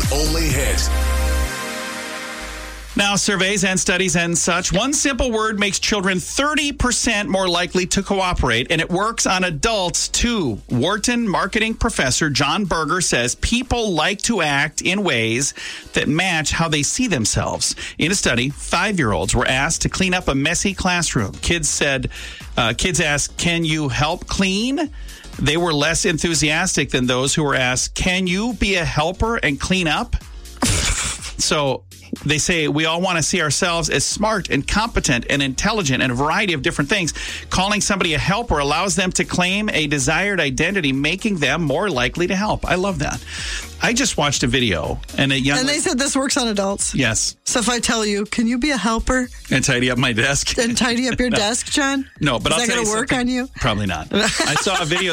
only hit. Now, surveys and studies and such, one simple word makes children 30% more likely to cooperate, and it works on adults, too. Wharton marketing professor John Berger says people like to act in ways that match how they see themselves. In a study, 5-year-olds were asked to clean up a messy classroom. Kids asked, "Can you help clean?" They were less enthusiastic than those who were asked, "Can you be a helper and clean up?" So they say we all want to see ourselves as smart and competent and intelligent and a variety of different things. Calling somebody a helper allows them to claim a desired identity, making them more likely to help. I love that. I just watched a video and they said this works on adults. Yes. So if I tell you, can you be a helper and tidy up my desk and tidy up your desk, John? No, but is that going to work on you? Probably not. I saw a video